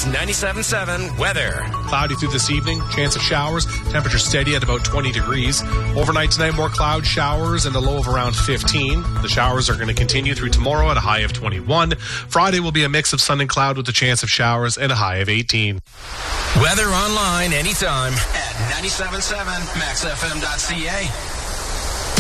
97.7 weather. Cloudy through this evening, chance of showers, temperature steady at about 20 degrees. Overnight tonight, more cloud showers and a low of around 15. The showers are going to continue through tomorrow at a high of 21. Friday will be a mix of sun and cloud with a chance of showers and a high of 18. Weather online anytime at 97.7maxfm.ca.